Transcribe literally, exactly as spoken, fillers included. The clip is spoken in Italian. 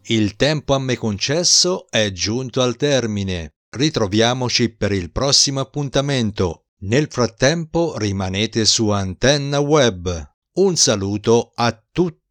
Il tempo a me concesso è giunto al termine. Ritroviamoci per il prossimo appuntamento. Nel frattempo rimanete su Antenna Web. Un saluto a tutti